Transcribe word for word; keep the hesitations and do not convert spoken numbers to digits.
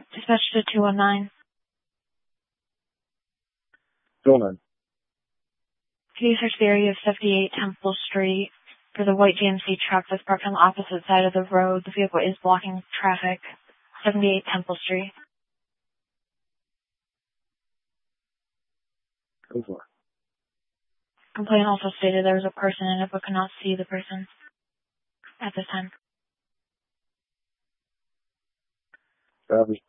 Dispatch to two one nine. two one nine. Can you search the area of seventy-eight Temple Street for the white G M C truck that's parked on the opposite side of the road? The vehicle is blocking traffic. seventy-eight Temple Street. Go for it. Complaint also stated there was a person in it but could not see the person at this time. Copy.